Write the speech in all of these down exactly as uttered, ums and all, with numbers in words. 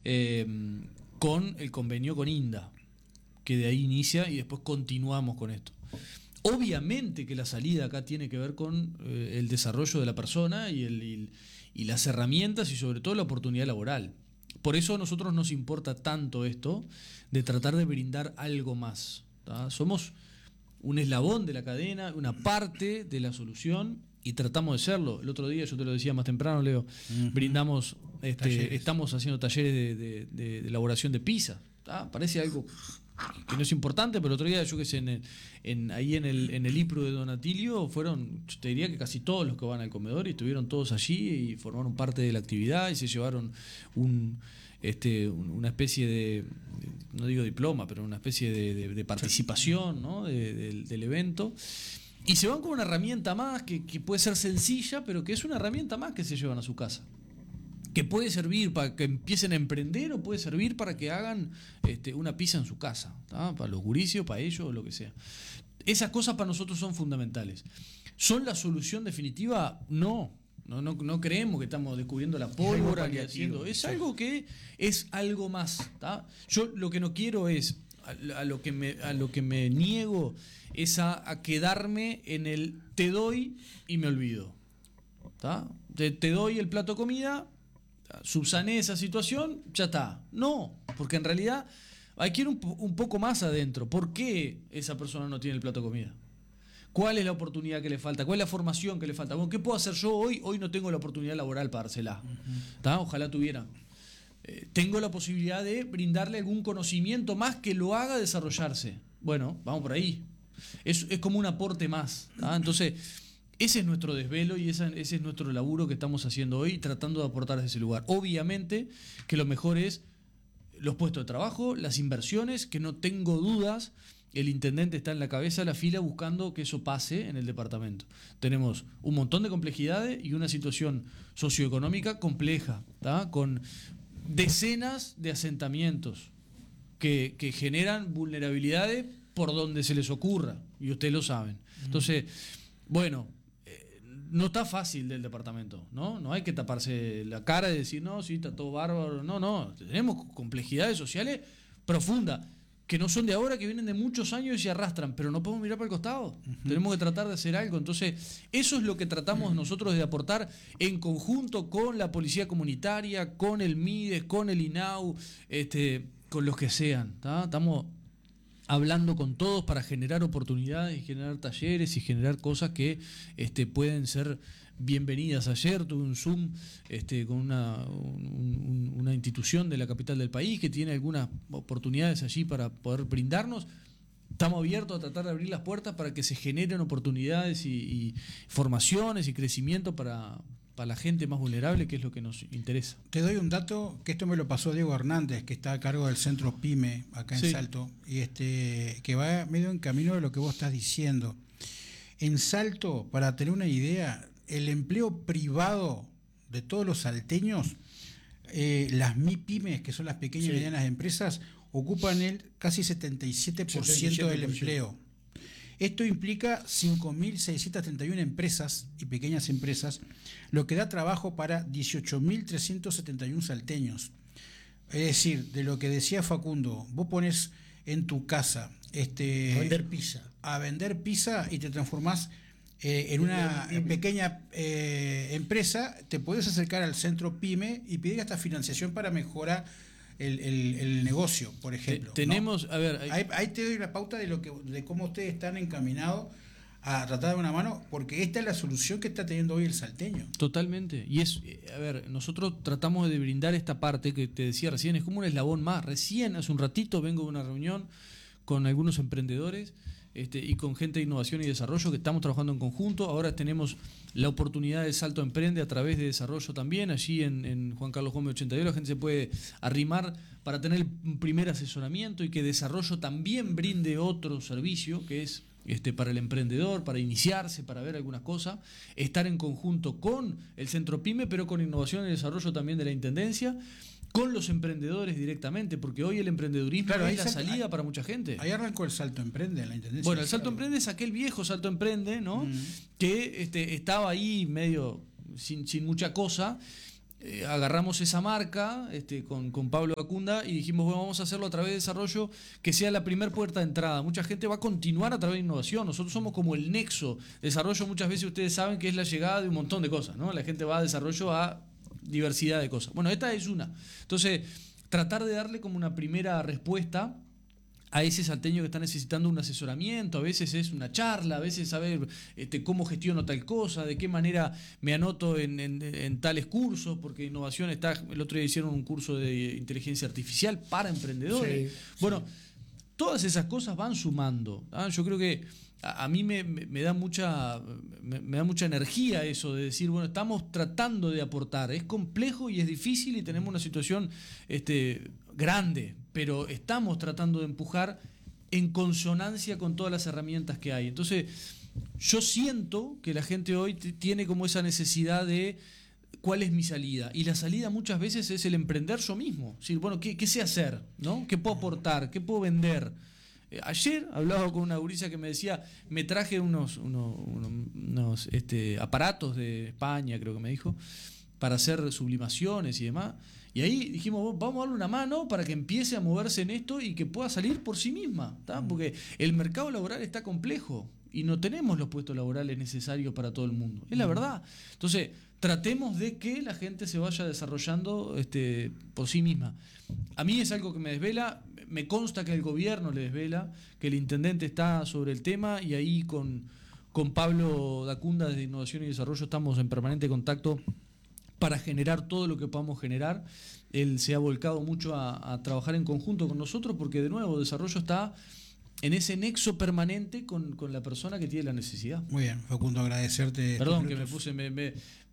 eh, con el convenio con INDA, que de ahí inicia y después continuamos con esto. Obviamente que la salida acá tiene que ver con eh, el desarrollo de la persona y, el, y, y las herramientas y sobre todo la oportunidad laboral. Por eso a nosotros nos importa tanto esto de tratar de brindar algo más, ¿tá? Somos un eslabón de la cadena, una parte de la solución y tratamos de serlo. El otro día, yo te lo decía más temprano, Leo, uh-huh. brindamos, este, estamos haciendo talleres de, de, de, de elaboración de pizza. ¿Tá? Parece algo que no es importante, pero el otro día, yo que sé, en el, en, ahí en el, en el IPRU de Don Atilio fueron, yo te diría que casi todos los que van al comedor y estuvieron todos allí y formaron parte de la actividad y se llevaron un, este, una especie de, no digo diploma, pero una especie de, de, de participación, ¿no? de, de, del evento. Y se van con una herramienta más que, que puede ser sencilla, pero que es una herramienta más que se llevan a su casa. Que puede servir para que empiecen a emprender o puede servir para que hagan este, una pizza en su casa, ¿tá? Para los guricios, para ellos o lo que sea. Esas cosas para nosotros son fundamentales. ¿Son la solución definitiva? No. No, no, no creemos que estamos descubriendo la pólvora ni haciendo. Es sí. algo que es algo más, ¿tá? Yo lo que no quiero es, a, a, lo, que me, a lo que me niego es a, a quedarme en el te doy y me olvido. ¿Tá? Te, te doy el plato de comida, subsané esa situación, ya está. No, porque en realidad hay que ir un, un poco más adentro. ¿Por qué esa persona no tiene el plato de comida? ¿Cuál es la oportunidad que le falta? ¿Cuál es la formación que le falta? Bueno, ¿qué puedo hacer yo hoy? Hoy no tengo la oportunidad laboral para dársela. Uh-huh. Ojalá tuviera. Eh, tengo la posibilidad de brindarle algún conocimiento más que lo haga desarrollarse. Bueno, vamos por ahí. Es, es como un aporte más. ¿tá? Entonces, ese es nuestro desvelo y esa, ese es nuestro laburo que estamos haciendo hoy, tratando de aportar desde ese lugar. Obviamente que lo mejor es los puestos de trabajo, las inversiones, que no tengo dudas, el intendente está en la cabeza de la fila buscando que eso pase en el departamento. Tenemos un montón de complejidades y una situación socioeconómica compleja, ¿tá? Con decenas de asentamientos que, que generan vulnerabilidades por donde se les ocurra, y ustedes lo saben. Entonces, bueno, no está fácil del departamento, ¿no? No hay que taparse la cara y decir, no, sí, está todo bárbaro. No, no, tenemos complejidades sociales profundas, que no son de ahora, que vienen de muchos años y se arrastran, pero no podemos mirar para el costado. Uh-huh. Tenemos que tratar de hacer algo. Entonces, eso es lo que tratamos uh-huh. nosotros de aportar en conjunto con la Policía Comunitaria, con el MIDES, con el INAU, este, con los que sean, ¿tá? Estamos hablando con todos para generar oportunidades y generar talleres y generar cosas que este, pueden ser bienvenidas. Ayer tuve un Zoom este, con una, un, una institución de la capital del país que tiene algunas oportunidades allí para poder brindarnos. Estamos abiertos a tratar de abrir las puertas para que se generen oportunidades y, y formaciones y crecimiento para, para la gente más vulnerable, que es lo que nos interesa. Te doy un dato, que esto me lo pasó Diego Hernández, que está a cargo del centro PYME acá en sí. Salto, y este que va medio en camino de lo que vos estás diciendo. En Salto, para tener una idea, el empleo privado de todos los salteños, eh, las MIPYMES, que son las pequeñas sí. y medianas empresas, ocupan el casi setenta y siete por ciento del empleo. Esto implica cinco mil seiscientas treinta y una empresas y pequeñas empresas, lo que da trabajo para dieciocho mil trescientos setenta y uno salteños. Es decir, de lo que decía Facundo, vos pones en tu casa este, a vender pizza. A vender pizza y te transformás eh, en una pequeña eh, empresa, te podés acercar al centro PYME y pedir hasta financiación para mejorar El, el, el negocio, por ejemplo. Te, tenemos, ¿no? a ver, hay... ahí, ahí te doy la pauta de lo que, de cómo ustedes están encaminados a tratar de una mano, porque esta es la solución que está teniendo hoy el salteño. Totalmente. Y es, a ver, nosotros tratamos de brindar esta parte que te decía recién, es como un eslabón más. Recién, hace un ratito, vengo de una reunión con algunos emprendedores este, y con gente de innovación y desarrollo que estamos trabajando en conjunto. Ahora tenemos la oportunidad de Salto Emprende a través de desarrollo también. Allí en, en Juan Carlos Gómez ochenta y dos la gente se puede arrimar para tener un primer asesoramiento y que desarrollo también brinde otro servicio que es este, para el emprendedor, para iniciarse, para ver algunas cosas. Estar en conjunto con el Centro PYME, pero con innovación y desarrollo también de la Intendencia, con los emprendedores directamente, porque hoy el emprendedurismo claro, es la salta, salida ahí, para mucha gente. Ahí arrancó el Salto Emprende en la Intendencia. Bueno, el Salto Emprende es aquel viejo Salto Emprende, ¿no? Mm. Que este, estaba ahí medio sin, sin mucha cosa, eh, agarramos esa marca este, con, con Pablo Dacunda y dijimos, bueno, vamos a hacerlo a través de desarrollo que sea la primer puerta de entrada. Mucha gente va a continuar a través de innovación. Nosotros somos como el nexo. Desarrollo muchas veces ustedes saben que es la llegada de un montón de cosas, ¿no? La gente va a desarrollo a diversidad de cosas. Bueno, esta es una. Entonces, tratar de darle como una primera respuesta a ese salteño que está necesitando un asesoramiento, a veces es una charla, a veces saber este, cómo gestiono tal cosa, de qué manera me anoto en, en, en tales cursos, porque innovación está, el otro día hicieron un curso de inteligencia artificial para emprendedores. Sí, bueno, sí. Todas esas cosas van sumando. ¿Ah? Yo creo que a, a mí me, me, me da mucha me, me da mucha energía eso de decir, bueno, estamos tratando de aportar. Es complejo y es difícil y tenemos una situación este, grande, pero estamos tratando de empujar en consonancia con todas las herramientas que hay. Entonces, yo siento que la gente hoy t- tiene como esa necesidad de cuál es mi salida. Y la salida muchas veces es el emprender yo mismo. Es decir, bueno, ¿qué, qué sé hacer? ¿No? ¿Qué puedo aportar? ¿Qué puedo vender? Eh, ayer hablaba con una gurisa que me decía, me traje unos, unos, unos, unos este, aparatos de España, creo que me dijo, para hacer sublimaciones y demás. Y ahí dijimos, vamos a darle una mano para que empiece a moverse en esto y que pueda salir por sí misma, ¿tá? Porque el mercado laboral está complejo y no tenemos los puestos laborales necesarios para todo el mundo. Es la verdad. Entonces, tratemos de que la gente se vaya desarrollando este, por sí misma. A mí es algo que me desvela, me consta que el gobierno le desvela, que el intendente está sobre el tema y ahí con, con Pablo Dacunda de Innovación y Desarrollo estamos en permanente contacto para generar todo lo que podamos generar. Él se ha volcado mucho a, a trabajar en conjunto con nosotros porque, de nuevo, desarrollo está en ese nexo permanente con, con la persona que tiene la necesidad. Muy bien, Facundo, agradecerte. Perdón que me puse, me, me,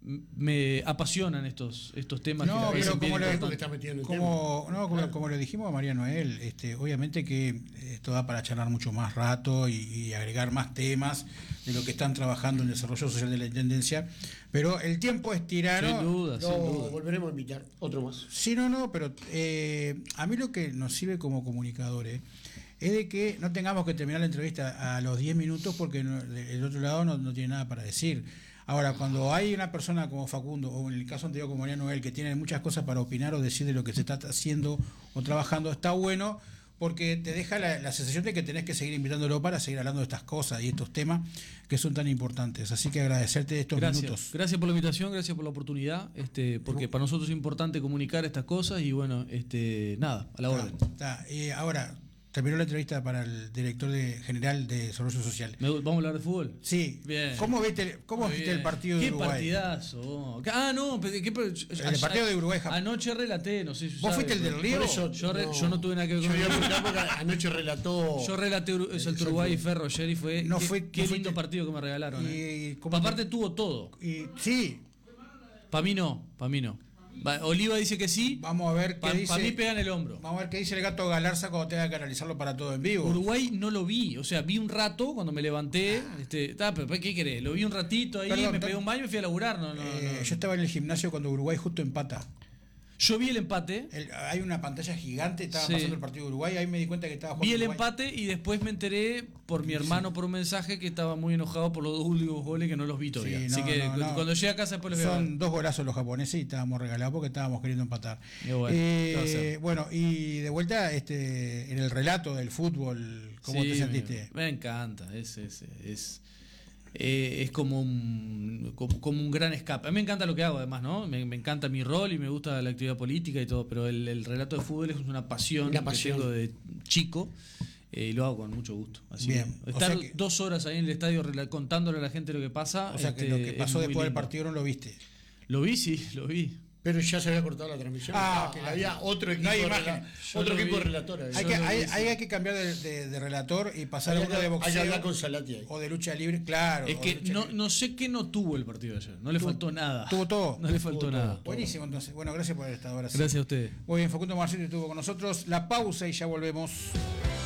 me apasionan estos, estos temas. No, que pero como, le, que está metido en el como, tema. No, como, como le dijimos a María Noel, este, obviamente que esto da para charlar mucho más rato y, y agregar más temas de lo que están trabajando en el desarrollo social de la Intendencia, pero el tiempo es tirano. Sin duda, no, sin duda. Volveremos a invitar otro más. Sí, no, no, pero eh, a mí lo que nos sirve como comunicadores es de que no tengamos que terminar la entrevista a los diez minutos porque no, el otro lado no, no tiene nada para decir. Ahora, cuando hay una persona como Facundo, o en el caso anterior como María Noel, que tiene muchas cosas para opinar o decir de lo que se está haciendo o trabajando, está bueno porque te deja la, la sensación de que tenés que seguir invitándolo para seguir hablando de estas cosas y estos temas que son tan importantes. Así que agradecerte estos gracias. minutos. Gracias por la invitación, gracias por la oportunidad, este, porque para nosotros es importante comunicar estas cosas y bueno, este, nada, a la Está, orden. está. Y ahora, terminó la entrevista para el director de, general de Desarrollo Social. ¿Vamos a hablar de fútbol? Sí. Bien. ¿Cómo viste, cómo viste el partido de ¿Qué Uruguay? ¿Qué partidazo? Ah, no, pero, ¿qué, el partido de Uruguay. Anoche relaté, no sé si ¿Vos sabe, fuiste el del Río? Eso, yo, re, no, yo no tuve nada que ver con eso. Anoche relató. Yo relaté eso, el Uruguay y Ferro ayer y fue. No qué, fue qué no lindo fuiste, partido que me regalaron. Y, eh. Aparte, te... tuvo todo. Y, sí. Para mí no, para mí no. Oliva dice que sí. Vamos a ver qué pa, dice. Para mí pegan el hombro. Vamos a ver qué dice el Gato Galarza cuando tenga que analizarlo para todo en vivo. Uruguay no lo vi, o sea, vi un rato cuando me levanté. Este, ah, pero ¿qué querés? Lo vi un ratito ahí, Perdón, me pegué un baño y me fui a laburar. No, no, eh, no. Yo estaba en el gimnasio cuando Uruguay justo empata. Yo vi el empate. El, hay una pantalla gigante, estaba sí. pasando el partido de Uruguay, ahí me di cuenta que estaba jugando Vi el Uruguay. empate y después me enteré por mi hermano sí. por un mensaje que estaba muy enojado por los dos últimos goles que no los vi todavía. Sí, no, Así que no, no. cuando llegue a casa después les voy a Son dos golazos los japoneses y estábamos regalados porque estábamos queriendo empatar. Y bueno, eh, bueno, y de vuelta este en el relato del fútbol, ¿cómo sí, te sentiste? Me, me encanta, es... es, es Eh, es como un, como, como un gran escape. A mí me encanta lo que hago, además, ¿no? Me, me encanta mi rol y me gusta la actividad política y todo, pero el, el relato de fútbol es una pasión, una pasión. que tengo de chico eh, y lo hago con mucho gusto. Así Bien. que estar o sea que, dos horas ahí en el estadio contándole a la gente lo que pasa. O sea este, que lo que pasó después lindo. del partido no lo viste. Lo vi, sí, lo vi. Pero ya se había cortado la transmisión. Ah, que había otro equipo, no hay de, imagen. otro equipo de relator. Hay que, hay, hay que cambiar de, de, de relator y pasar hay a uno de boxeo con Salati ahí. o de lucha libre, claro. Es que no, no sé qué no tuvo el partido de ayer. No le tuvo, faltó nada. Tuvo todo. No le faltó tuvo nada. Todo. Buenísimo, entonces. Bueno, gracias por haber estado ahora. Gracias sí. a ustedes. Muy bien, Facundo Marcelo estuvo con nosotros. La pausa y ya volvemos.